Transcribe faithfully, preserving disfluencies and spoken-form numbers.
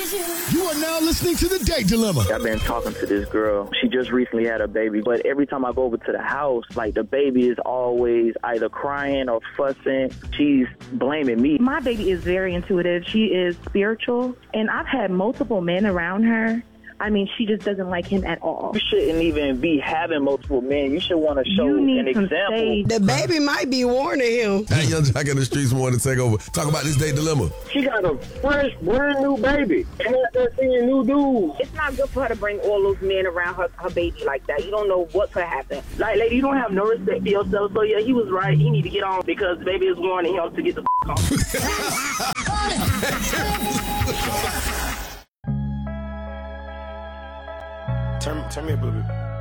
You are now listening to The Date Dilemma. I've been talking to this girl. She just recently had a baby, but every time I go over to the house, like the baby is always either crying or fussing. She's blaming me. My baby is very intuitive. She is spiritual, and I've had multiple men around her. I mean, she just doesn't like him at all. You shouldn't even be having multiple men. You should want to show You need an some example. stage. The baby might be warning him. Hey, Young Jock in the streets wanted to take over. Talk about this date dilemma. She got a fresh, brand new baby. And they're seeing new dudes. It's not good for her to bring all those men around her, her baby like that. You don't know what could happen. Like, lady, you don't have no respect for yourself. So, yeah, he was right. He need to get on because baby is warning him to get the f*** on. Turn, turn me up a little bit.